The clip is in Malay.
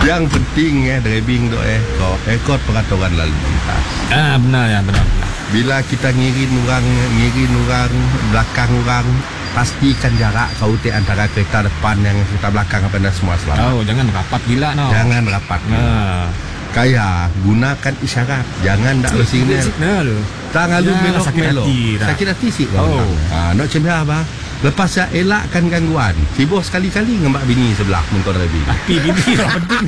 Yang penting driving tu kau ikut peraturan lalu lintas. Benar ya, benar. Bila kita ngirin orang belakang orang, pastikan jarak kau antara kereta depan yang kereta belakang apa dan semua selamat. Jangan rapat gila Jangan rapat. Kayak gunakan isyarat. Jangan dak signal. Tangan lu melok-melok. Sakit hati sih kau. Nak cemah apa? Lepas saya elakkan gangguan. Sibuk sekali-kali ngembak bini sebelah mentor driving. Tapi bini lah penting.